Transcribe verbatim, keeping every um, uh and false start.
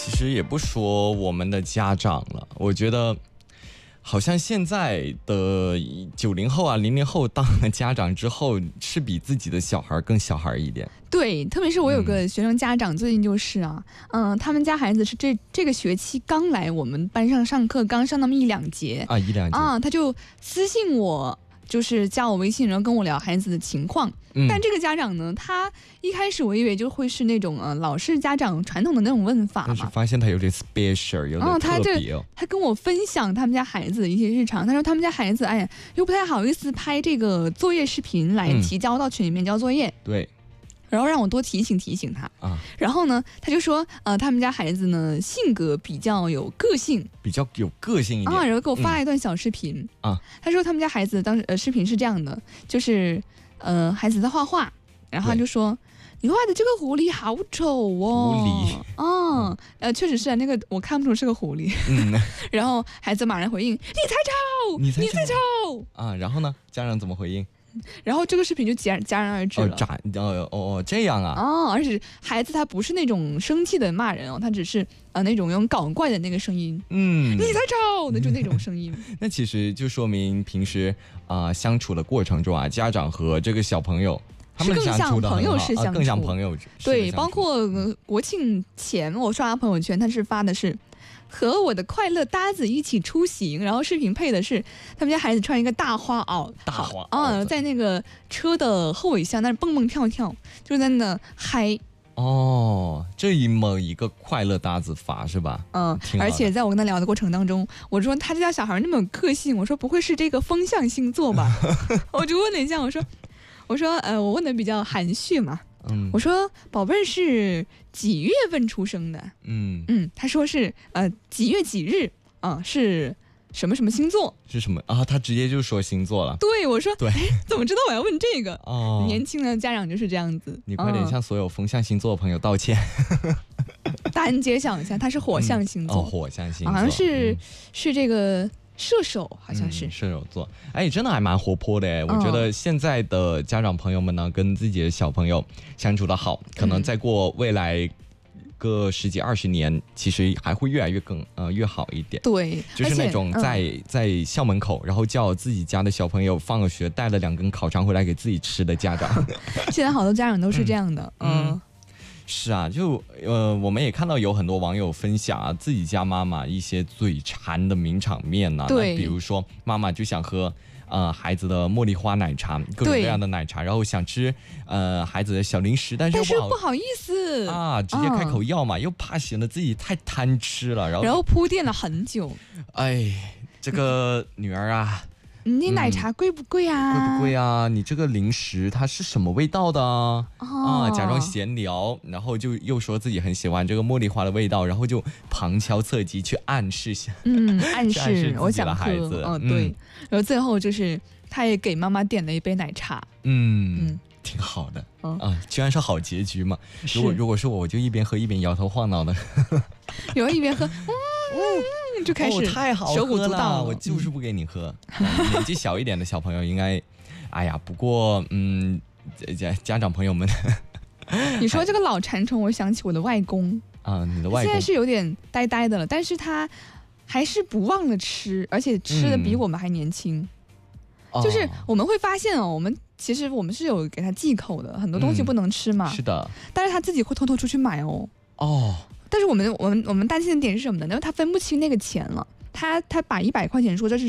其实也不说我们的家长了，我觉得好像现在的九零后啊、零零后当了家长之后，是比自己的小孩更小孩一点。 对，特别是我有个学生家长，嗯、最近就是啊，嗯、呃，他们家孩子是这这个学期刚来我们班上上课，刚上那么一两节啊，一两节啊，他就私信我。就是加我微信，然后跟我聊孩子的情况。嗯、但这个家长呢，他一开始我以为就会是那种呃老式家长传统的那种问法嘛， 但是发现他有点 special， 有点特别哦。 他跟我分享他们家孩子的一些日常，他说他们家孩子哎呀又不太好意思拍这个作业视频来提交到群里面交作业。 嗯、对。 然后让我多提醒提醒他啊，然后呢，他就说，呃，他们家孩子呢性格比较有个性， 比较有个性一点啊，然后给我发了一段小视频、嗯、啊，他说他们家孩子当时呃视频是这样的，就是呃孩子在画画，然后他就说你画的这个狐狸好丑哦， 狐狸， 哦、嗯，呃确实是啊，那个我看不出是个狐狸，嗯，然后孩子马上回应你才丑， 你才你才丑啊，然后呢，家长怎么回应？ 然后这个视频就戛戛然而止了。 哦，哦哦这样啊。 哦，而且孩子他不是那种生气的骂人哦，他只是呃那种用搞怪的那个声音，嗯，你才丑，那就那种声音。 那其实就说明平时啊、呃、相处的过程中啊，家长和这个小朋友他们是更像朋友式相处， 啊、更像朋友。 对，包括、呃、国庆前我刷朋友圈，他是发的是。和我的快乐搭子一起出行，然后视频配的是他们家孩子穿一个大花袄， 大花袄啊，在那个车的后尾箱那蹦蹦跳跳，就在那嗨。 哦，这么一个快乐搭子法是吧？ 嗯，而且在我跟他聊的过程当中，我说他这家小孩那么有个性，我说不会是这个风象星座吧？我就问了一下，我说，我说呃，我问的比较含蓄嘛。嗯，我说宝贝儿是几月份出生的？嗯嗯，他说是呃几月几日啊、呃，是什么什么星座？ 是什么啊？他直接就说星座了。 对，我说对， 怎么知道我要问这个？哦，年轻的家长就是这样子。 你快点向所有风象星座的朋友道歉。 答案揭晓一下，他是火象星座。 嗯、哦，火象星座， 好像是、 嗯、 是这个。射手好像是、 嗯、射手座，哎，真的还蛮活泼的哎、嗯。我觉得现在的家长朋友们呢，跟自己的小朋友相处的好，可能再过未来个十几二十年，其实还会越来越更呃越好一点。 对， 就是那种在、嗯、在校门口，然后叫自己家的小朋友放了学带了两根烤肠回来给自己吃的家长。 现在好多家长都是这样的，嗯。嗯是啊，就呃，我们也看到有很多网友分享啊，自己家妈妈一些嘴馋的名场面呐、啊。 对， 比如说妈妈就想喝呃孩子的茉莉花奶茶，各种各样的奶茶，然后想吃呃孩子的小零食，但是又不好但是不好意思啊，直接开口要嘛，嗯、又怕显得自己太贪吃了，然后然后铺垫了很久。 哎，这个女儿啊。 你奶茶贵不贵啊？ 贵不贵啊？你这个零食它是什么味道的啊？哦、啊，假装闲聊，然后就又说自己很喜欢这个茉莉花的味道，然后就旁敲侧击去暗示下， 嗯，暗示, 暗示我想孩子， 嗯、哦，对、嗯，然后最后就是他也给妈妈点了一杯奶茶， 嗯嗯，挺好的，嗯、啊，居然是好结局嘛！如果如果是我，我就一边喝一边摇头晃脑的， 有一边喝，嗯。嗯，就开始、 哦、太好手舞足蹈， 我就是不给你喝。嗯、年纪小一点的小朋友应该，哎呀，不过嗯，家家长朋友们， 你说这个老馋虫，我想起我的外公啊，你的外公现在是有点呆呆的了，但是他还是不忘了吃，而且吃的比我们还年轻。嗯、就是我们会发现哦，我们其实我们是有给他忌口的，很多东西不能吃嘛。 嗯、是的， 但是他自己会偷偷出去买哦。哦。但是我们我们我们担心的点是什么呢？因为他分不清那个钱了，他他把一百块钱说这是